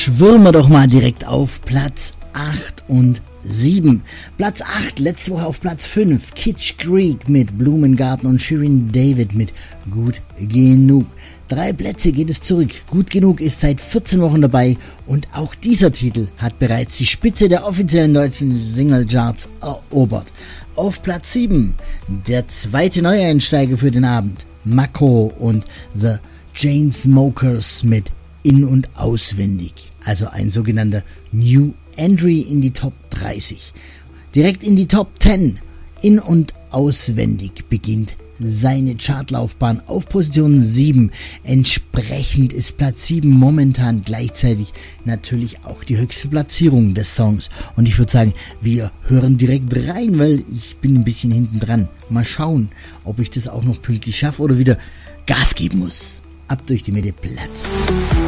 schwirren wir doch mal direkt auf Platz 8 und 7. Platz 8, letzte Woche auf Platz 5. Kitsch Creek mit Blumengarten und Shirin David mit Gut Genug. 3 Plätze geht es zurück. Gut Genug ist seit 14 Wochen dabei und auch dieser Titel hat bereits die Spitze der offiziellen deutschen Singlecharts erobert. Auf Platz 7, der zweite Neueinsteiger für den Abend. Mako und The Chainsmokers mit In- und Auswendig. Also ein sogenannter New Entry in die Top 30. Direkt in die Top 10. In- und Auswendig beginnt seine Chartlaufbahn auf Position 7. Entsprechend ist Platz 7 momentan gleichzeitig natürlich auch die höchste Platzierung des Songs. Und ich würde sagen, wir hören direkt rein, weil ich bin ein bisschen hinten dran. Mal schauen, ob ich das auch noch pünktlich schaffe oder wieder Gas geben muss. Ab durch die Mitte, Platz 8.